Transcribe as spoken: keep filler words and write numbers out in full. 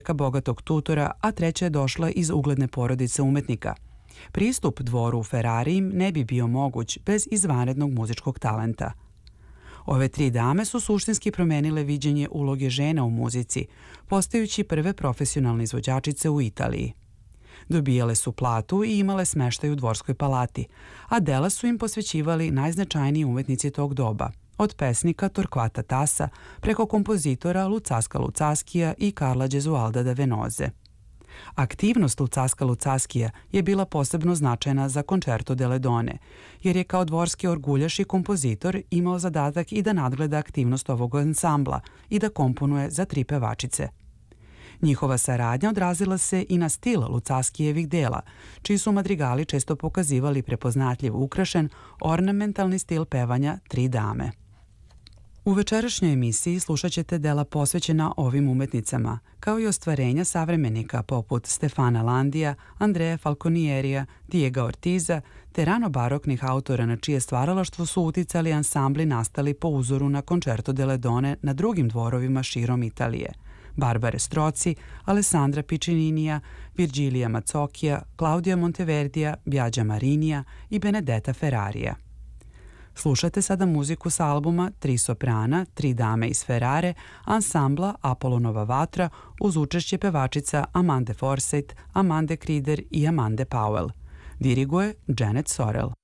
bogatog tutora, a treća je došla iz ugledne porodice umetnika. Pristup dvoru u Ferrarijim ne bi bio moguć bez izvanrednog muzičkog talenta. Ove tri dame su suštinski promenile viđenje uloge žena u muzici, postajući prve profesionalne izvođačice u Italiji. Dobijale su platu i imale smeštaj u dvorskoj palati, a dela su im posvećivali najznačajniji umetnici tog doba, od pesnika Torquata Tassa preko kompozitora Lucaska Lucaskija i Karla Gesualda da Venoze. Aktivnost Lucaska Lucaskija je bila posebno značajna za Concerto delle Donne, jer je kao dvorski orguljaš i kompozitor imao zadatak i da nadgleda aktivnost ovog ansambla i da komponuje za tri pevačice. Njihova saradnja odrazila se i na stil Lucaskijevih dela, čiji su madrigali često pokazivali prepoznatljiv, ukrašen, ornamentalni stil pevanja tri dame. U večerašnjoj emisiji slušat ćete dela posvećena ovim umetnicama, kao i ostvarenja savremenika poput Stefana Landija, Andrea Falconierija, Diega Ortiza, te rano baroknih autora na čije stvaralaštvo su uticali ansambli nastali po uzoru na Concerto delle Donne na drugim dvorovima širom Italije. Barbare Stroci, Alessandra Piccininija, Virgilija Mazzocchia, Claudia Monteverdija, Biagio Marinija i Benedetta Ferrarija. Slušate sada muziku sa albuma Tri soprana, tri dame iz Ferrare, ansambla Apollonova vatra uz učešće pevačica Amande Forsyth, Amande Krider i Amande Powell. Diriguje Janet Sorrell.